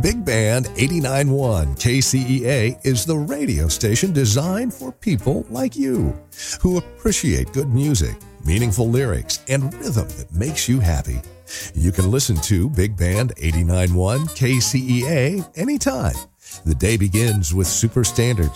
Big Band 89.1 KCEA is the radio station designed for people like you who appreciate good music, meaningful lyrics, and rhythm that makes you happy. You can listen to Big Band 89.1 KCEA anytime. The day begins with super standards